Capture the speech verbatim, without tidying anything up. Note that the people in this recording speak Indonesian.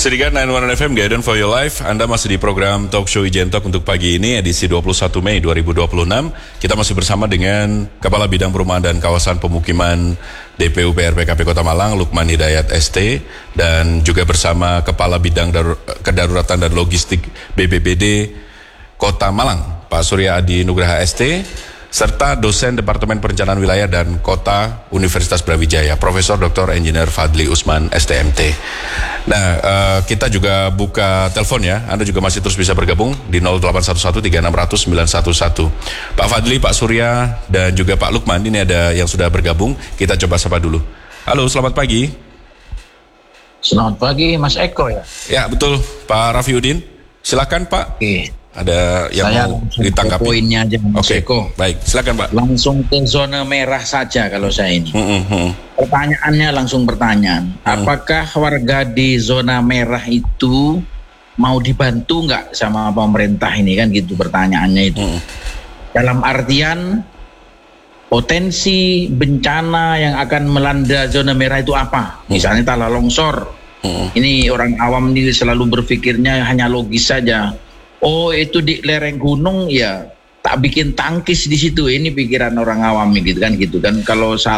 Sedia sembilan puluh satu F M Guidance for Your Life. Anda masih di program Talk Show Ijen Talk untuk pagi ini, edisi dua puluh satu Mei dua ribu dua puluh enam. Kita masih bersama dengan Kepala Bidang Perumahan dan Kawasan Pemukiman D P U P R P K P Kota Malang, Lukman Hidayat S T, dan juga bersama Kepala Bidang Darur- Kedaruratan dan Logistik B B B D Kota Malang, Pak Surya Adi Nugraha S T, serta dosen Departemen Perencanaan Wilayah dan Kota Universitas Brawijaya, Profesor Doktor Engineer Fadli Usman S T M T. Nah, uh, kita juga buka telepon ya. Anda juga masih terus bisa bergabung di nol delapan satu satu tiga enam nol nol sembilan satu satu. Pak Fadli, Pak Surya, dan juga Pak Lukman, ini ada yang sudah bergabung. Kita coba sapa dulu. Halo, selamat pagi. Selamat pagi, Mas Eko ya? Ya, betul, Pak Rafiuddin. Silakan, Pak. Oke. Ada yang Saya mau ditanggapi? Poinnya aja, Mas Oke, Eko. baik, silakan Pak. Langsung ke zona merah saja kalau saya ini. Hmm, hmm. Pertanyaannya langsung pertanyaan. Hmm. Apakah warga di zona merah itu mau dibantu nggak sama pemerintah ini, kan gitu pertanyaannya itu. Hmm. Dalam artian potensi bencana yang akan melanda zona merah itu apa? Misalnya tanah longsor. Hmm. Ini orang awam ini selalu berpikirnya hanya logis saja. Oh, itu di lereng gunung ya, tak bikin tangkis di situ. Ini pikiran orang awam gitu kan gitu kan. Kalau salah